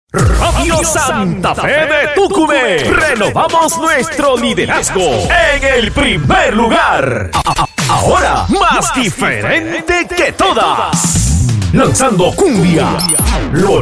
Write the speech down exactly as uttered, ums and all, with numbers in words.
Radio Santa Fe de Tucumé. Renovamos nuestro liderazgo en el primer lugar. Ahora más diferente que todas. Lanzando cumbia. Lo